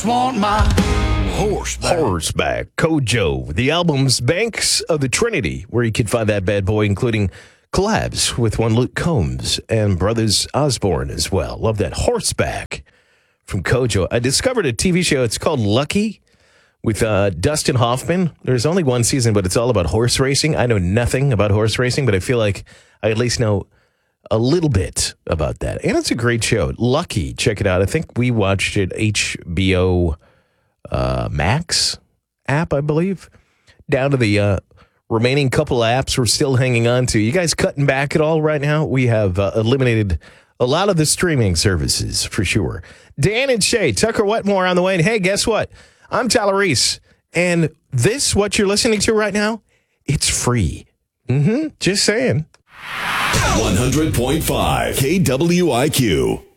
just want my horse back. Horseback, Kojo, the album's Banks of the Trinity, where you can find that bad boy, including collabs with one Luke Combs and Brothers Osborne as well. Love that. Horseback from Kojo. I discovered a TV show. It's called Lucky with Dustin Hoffman. There's only one season, but it's all about horse racing. I know nothing about horse racing, but I feel like I at least know a little bit about that. And it's a great show. Lucky. Check it out. I think we watched it HBO Max app, I believe. Down to the remaining couple of apps we're still hanging on to. You guys cutting back at all right now? We have eliminated a lot of the streaming services for sure. Dan and Shay, Tucker Wetmore on the way. And hey, guess what? I'm Tyler Reese. And this, what you're listening to right now, it's free. Just saying. 100.5 KWIQ.